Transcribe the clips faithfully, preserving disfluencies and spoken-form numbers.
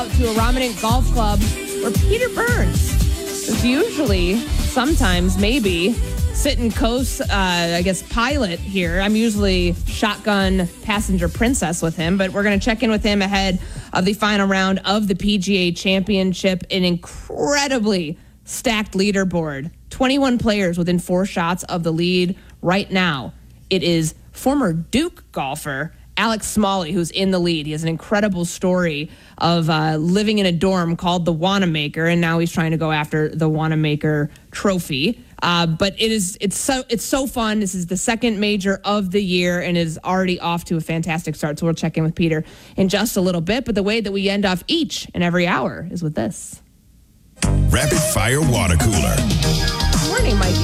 To a Rominant Golf Club where Peter Burns is usually, sometimes, maybe, sitting coast, uh, I guess, pilot here. I'm usually shotgun passenger princess with him, but we're going to check in with him ahead of the final round of the P G A Championship. An incredibly stacked leaderboard. twenty-one players within four shots of the lead right now. It is former Duke golfer Alex Smalley, who's in the lead. He has an incredible story of uh, living in a dorm called the Wanamaker, and now he's trying to go after the Wanamaker trophy. Uh, but it is it's so it's so fun. This is the second major of the year, and it is already off to a fantastic start. So we'll check in with Peter in just a little bit. But the way that we end off each and every hour is with this. Rapid Fire Water Cooler. Morning, Mikey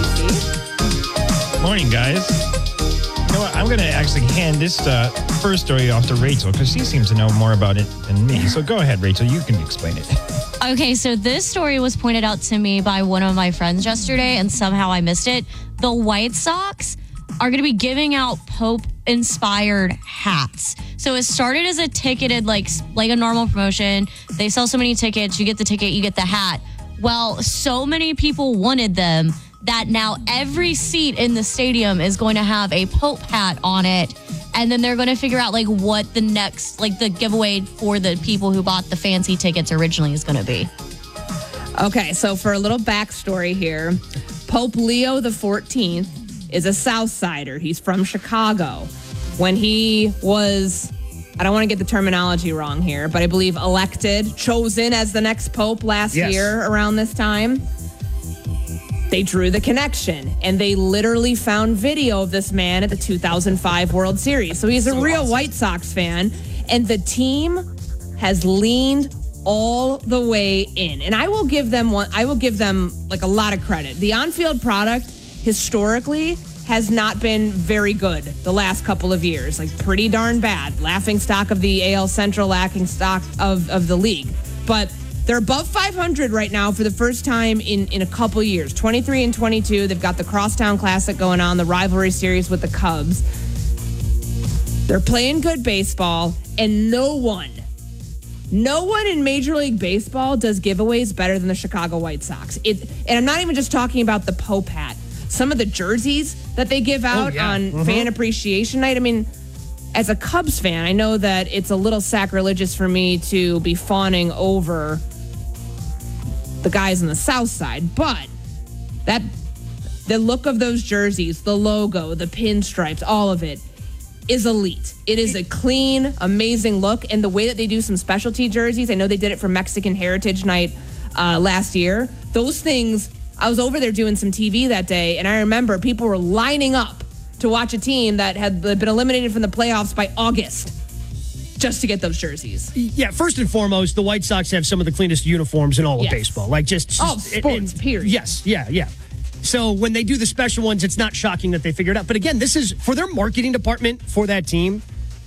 C. Morning, guys. You know what? I'm going to actually hand this uh, first story off to Rachel because she seems to know more about it than me. So go ahead, Rachel. You can explain it. Okay, so this story was pointed out to me by one of my friends yesterday, and somehow I missed it. The White Sox are going to be giving out Pope-inspired hats. So it started as a ticketed, like, like a normal promotion. They sell so many tickets. You get the ticket, you get the hat. Well, so many people wanted them that now every seat in the stadium is going to have a Pope hat on it. And then they're going to figure out, like, what the next, like, the giveaway for the people who bought the fancy tickets originally is going to be. Okay, so for a little backstory here, Pope Leo the fourteenth is a South Sider. He's from Chicago. When he was, I don't want to get the terminology wrong here, but I believe elected, chosen as the next Pope last Yes. year around this time, they drew the connection, and they literally found video of this man at the two thousand five World Series. So he's a So real awesome. White Sox fan, and the team has leaned all the way in. And I will give them one. I will give them like a lot of credit. The on-field product historically has not been very good the last couple of years. Like pretty darn bad. Laughing stock of the A L Central, laughing stock of, of the league. But they're above five hundred right now for the first time in, in a couple years. twenty-three and twenty-two. They've got the Crosstown Classic going on, the rivalry series with the Cubs. They're playing good baseball, and no one, no one in Major League Baseball does giveaways better than the Chicago White Sox. It, and I'm not even just talking about the Pope hat. Some of the jerseys that they give out Oh, yeah. on Mm-hmm. Fan Appreciation Night. I mean, as a Cubs fan, I know that it's a little sacrilegious for me to be fawning over the guys on the South Side, but that the look of those jerseys, the logo, the pinstripes, all of it is elite. It is a clean, amazing look, and the way that they do some specialty jerseys, I know they did it for Mexican Heritage Night uh, last year. Those things, I was over there doing some T V that day, and I remember people were lining up to watch a team that had been eliminated from the playoffs by August just to get those jerseys. Yeah, first and foremost, the White Sox have some of the cleanest uniforms in all Yes. of baseball. Like just Oh, it- sports, it- period. Yes, yeah, yeah. So when they do the special ones, it's not shocking that they figured it out. But again, this is for their marketing department for that team.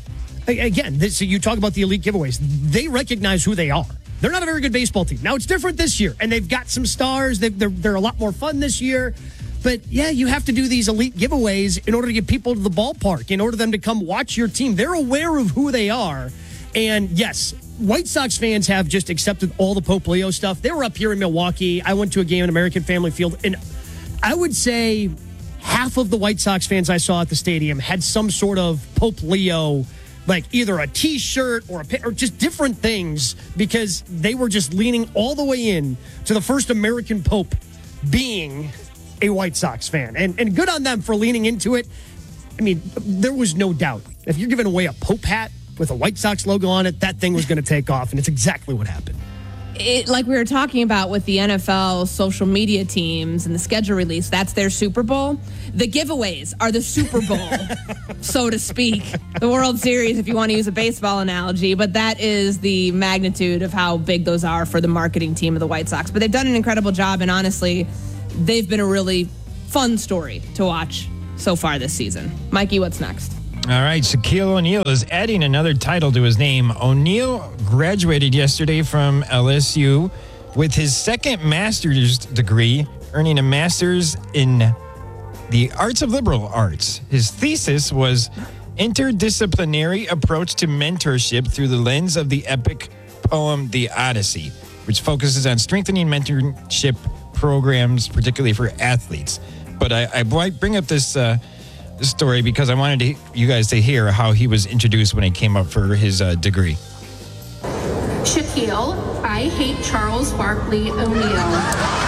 a- Again, this, you talk about the elite giveaways. They recognize who they are. They're not a very good baseball team. Now, it's different this year, and they've got some stars. They've, they're, they're a lot more fun this year. But, yeah, you have to do these elite giveaways in order to get people to the ballpark, in order for them to come watch your team. They're aware of who they are. And, yes, White Sox fans have just accepted all the Pope Leo stuff. They were up here in Milwaukee. I went to a game at American Family Field, and I would say half of the White Sox fans I saw at the stadium had some sort of Pope Leo, like either a T-shirt or a pin, or just different things, because they were just leaning all the way in to the first American Pope being a White Sox fan. And and good on them for leaning into it. I mean, there was no doubt. If you're giving away a Pope hat with a White Sox logo on it, that thing was going to take off, and it's exactly what happened. It, like we were talking about with the N F L social media teams and the schedule release, that's their Super Bowl. The giveaways are the Super Bowl, so to speak. The World Series, if you want to use a baseball analogy, but that is the magnitude of how big those are for the marketing team of the White Sox. But they've done an incredible job, and honestly, they've been a really fun story to watch so far this season. Mikey, what's next? All right, Shaquille O'Neal is adding another title to his name. O'Neal graduated yesterday from L S U with his second master's degree, earning a master's in the arts of liberal arts. His thesis was interdisciplinary approach to mentorship through the lens of the epic poem, The Odyssey, which focuses on strengthening mentorship programs, particularly for athletes. But I, I bring up this uh, story because I wanted to, you guys to hear how he was introduced when he came up for his uh, degree. Shaquille, I hate Charles Barkley O'Neal.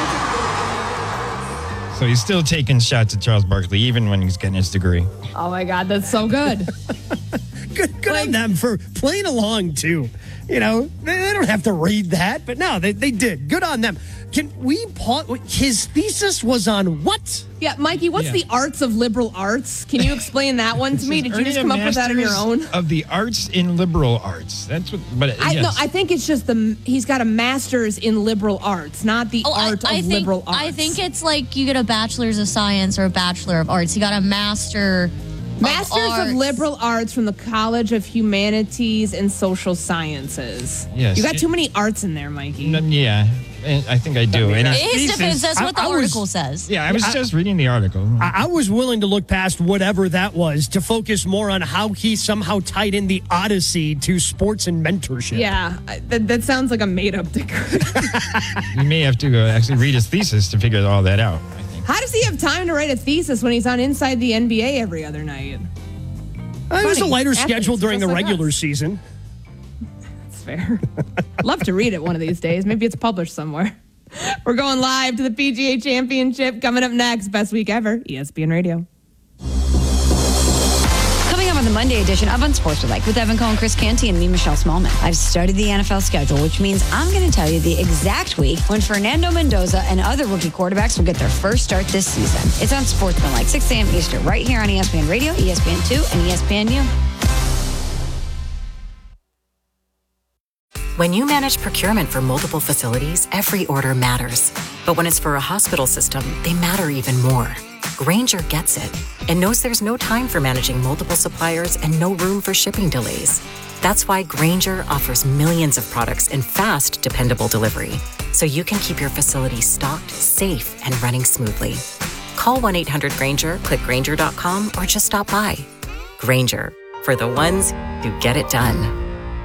So he's still taking shots at Charles Barkley, even when he's getting his degree. Oh my God, that's so good. Good, good on them for playing along, too. You know, they, they don't have to read that, but no, they, they did. Good on them. Can we pause? His thesis was on what? Yeah, Mikey, what's Yeah. the arts of liberal arts? Can you explain that one to me? Did you just come up with that on your own? Of the arts in liberal arts. That's what, but I yes. no, I think it's just the he's got a master's in liberal arts, not the Oh, I, art I of think, liberal arts. I think it's like you get a bachelor's of science or a bachelor of arts. You got a master. Masters of, of arts. Liberal Arts from the College of Humanities and Social Sciences. Yes. You got too many arts in there, Mikey. No, yeah, I think I do. I mean, and that- It is Thesis. depends. That's I- what the I was- article says. yeah, I was I- just reading the article. I, I was willing to look past whatever that was to focus more on how he somehow tied in the Odyssey to sports and mentorship. Yeah, I- that, that sounds like a made-up degree. You may have to uh, actually read his thesis to figure all that out, I think. How does he have time to write a thesis when he's on Inside the N B A every other night? Uh, it was a Funny. lighter Athletes schedule during just the like regular us. season. It's fair. Love to read it one of these days. Maybe it's published somewhere. We're going live to the P G A Championship. Coming up next, best week ever, E S P N Radio. Coming up on the Monday edition of Unsportsmanlike with Evan Cohen, Chris Canty, and me, Michelle Smallman. I've studied the N F L schedule, which means I'm going to tell you the exact week when Fernando Mendoza and other rookie quarterbacks will get their first start this season. It's Unsportsmanlike, six a.m. Eastern, right here on E S P N Radio, E S P N two, and E S P N U. When you manage procurement for multiple facilities, every order matters. But when it's for a hospital system, they matter even more. Grainger gets it and knows there's no time for managing multiple suppliers and no room for shipping delays. That's why Grainger offers millions of products in fast, dependable delivery, so you can keep your facility stocked, safe, and running smoothly. Call one eight hundred Grainger, click Grainger dot com, or just stop by. Grainger, for the ones who get it done.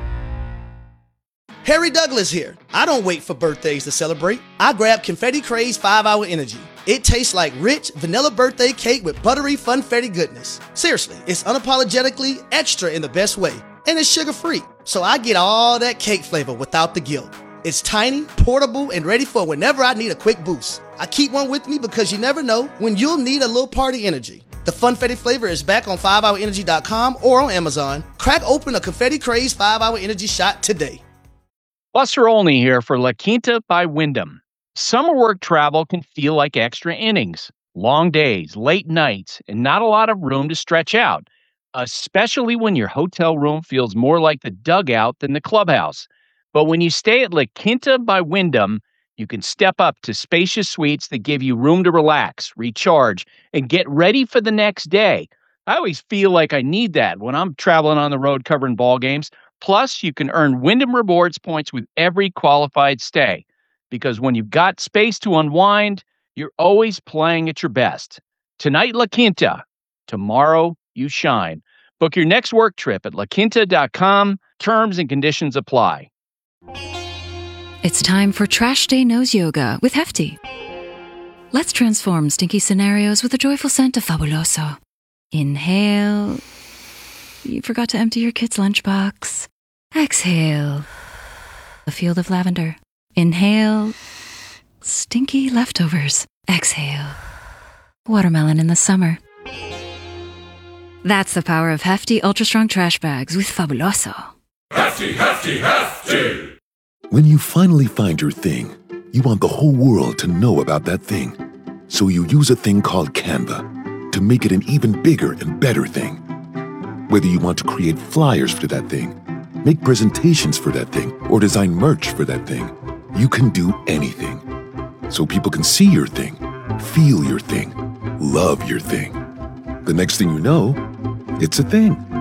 Harry Douglas here. I don't wait for birthdays to celebrate. I grab Confetti Craze five hour Energy. It tastes like rich vanilla birthday cake with buttery funfetti goodness. Seriously, it's unapologetically extra in the best way. And it's sugar-free, so I get all that cake flavor without the guilt. It's tiny, portable, and ready for whenever I need a quick boost. I keep one with me because you never know when you'll need a little party energy. The Funfetti flavor is back on five hour energy dot com or on Amazon. Crack open a Confetti Craze five hour Energy shot today. Buster Olney here for La Quinta by Wyndham. Summer work travel can feel like extra innings. Long days, late nights, and not a lot of room to stretch out, especially when your hotel room feels more like the dugout than the clubhouse. But when you stay at La Quinta by Wyndham, you can step up to spacious suites that give you room to relax, recharge, and get ready for the next day. I always feel like I need that when I'm traveling on the road covering ball games. Plus, you can earn Wyndham Rewards points with every qualified stay. Because when you've got space to unwind, you're always playing at your best. Tonight, La Quinta. Tomorrow, you shine. Book your next work trip at la quinta dot com. Terms and conditions apply. It's time for Trash Day Nose Yoga with Hefty. Let's transform stinky scenarios with a joyful scent of Fabuloso. Inhale. You forgot to empty your kid's lunchbox. Exhale. A field of lavender. Inhale. Stinky leftovers. Exhale. Watermelon in the summer. That's the power of Hefty Ultra Strong Trash Bags with Fabuloso. Hefty, hefty, hefty. When you finally find your thing, you want the whole world to know about that thing. So you use a thing called Canva to make it an even bigger and better thing. Whether you want to create flyers for that thing, make presentations for that thing, or design merch for that thing, you can do anything. So people can see your thing, feel your thing, love your thing. The next thing you know, it's a thing.